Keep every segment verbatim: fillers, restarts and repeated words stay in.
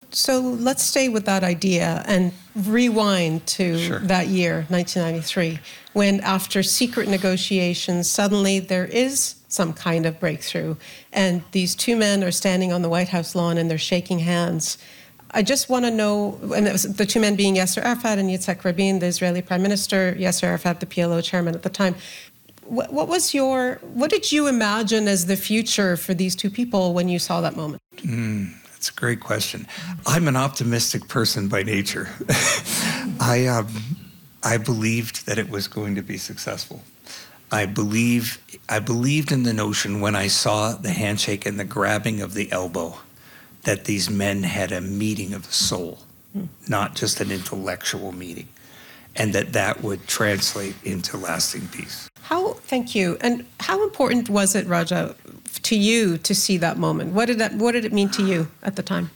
So let's stay with that idea and rewind to Sure. that year, nineteen ninety-three, when after secret negotiations, suddenly there is some kind of breakthrough. And these two men are standing on the White House lawn and they're shaking hands. I just want to know, and it was the two men being Yasser Arafat and Yitzhak Rabin, the Israeli Prime Minister, Yasser Arafat, the P L O chairman at the time. What, what was your, what did you imagine as the future for these two people when you saw that moment? Mm, that's a great question. I'm an optimistic person by nature. I, um, I believed that it was going to be successful. I believe, I believed in the notion when I saw the handshake and the grabbing of the elbow that these men had a meeting of the soul, mm. not just an intellectual meeting, and that that would translate into lasting peace. How, thank you. And how important was it, Raja, to you to see that moment? What did that, what did it mean to you at the time?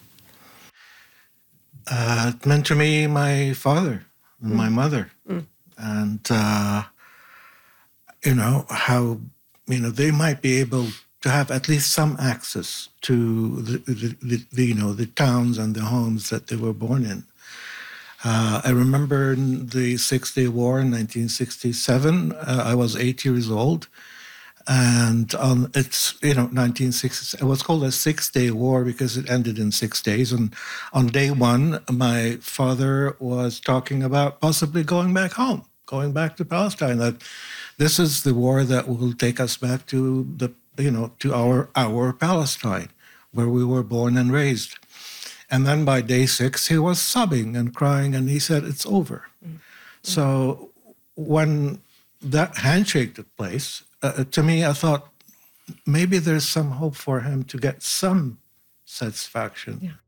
Uh, it meant to me my father and mm. my mother. Mm. And, uh, you know, how, you know, they might be able to have at least some access to the, the, the, the you know, the towns and the homes that they were born in. Uh, I remember the Six-Day War in nineteen sixty-seven. Uh, I was eight years old, and um, it's you know nineteen sixty. It was called a Six-Day War because it ended in six days. And on day one, my father was talking about possibly going back home, going back to Palestine. That this is the war that will take us back to the you know to our our Palestine, where we were born and raised. And then by day six, he was sobbing and crying, and he said, it's over. Mm-hmm. So when that handshake took place, uh, to me, I thought maybe there's some hope for him to get some satisfaction. Yeah.